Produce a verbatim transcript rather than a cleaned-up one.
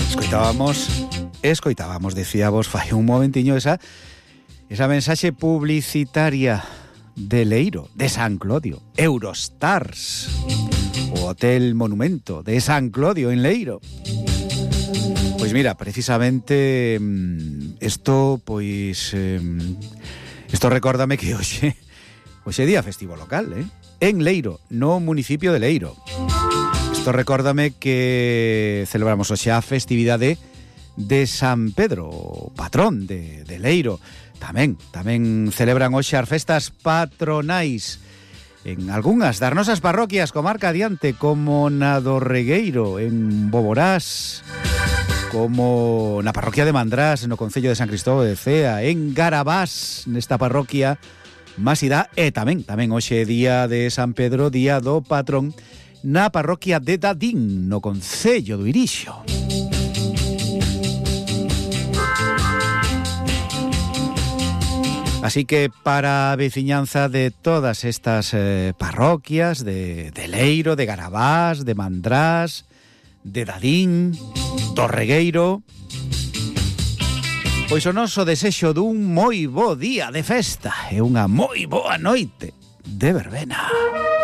Escoitábamos, escoitábamos, decíamos, fai un momentiño esa, esa mensaxe publicitaria de Leiro, de San Clodio, Eurostars, o Hotel Monumento de San Clodio en Leiro. Pois mira, precisamente isto, pois isto eh, recórdame que hoxe hoxe é día festivo local, eh? En Leiro, no municipio de Leiro. Isto recórdame que celebramos hoxe a festividade de San Pedro, patrón de, de Leiro. Tamén, tamén celebran hoxe as festas patronais en algunhas das nosas parroquias, comarca adiante, como na do Regueiro, en Boborás, como na parroquia de Mandrás, no concello de San Cristóbal de Cea, en Garabás, nesta parroquia Masida, e tamén, tamén hoxe día de San Pedro, día do patrón, na parroquia de Dadín, no concello do Irixo. Así que para a veciñanza de todas estas eh, parroquias, de, de Leiro, de Garabás, de Mandrás, de Dadín, do Regueiro, pois o noso desexo dun moi bo día de festa e unha moi boa noite de verbena.